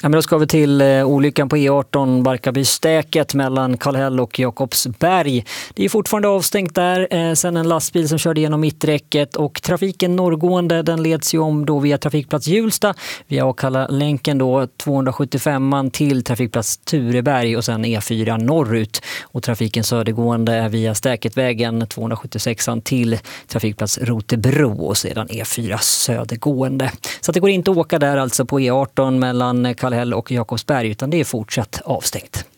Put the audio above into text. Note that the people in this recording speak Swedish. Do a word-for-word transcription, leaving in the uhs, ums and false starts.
Ja, men då ska vi till eh, olyckan på E arton, Barkarby-stäket mellan Kallhäll och Jakobsberg. Det är fortfarande avstängt där eh, sen en lastbil som körde genom mitträcket, och trafiken norrgående den leds ju om då via trafikplats Hjulsta, via Akalla-länken då tvåhundrasjuttiofem till trafikplats Tureberg och sen E fyra norrut. Och trafiken södergående är via Stäketvägen tvåhundrasjuttiosex till trafikplats Rotebro och sedan E fyra södergående. Så att det går inte att åka där alltså på E arton mellan Kallhäll och Jakobsberg, utan det är fortsatt avstängt.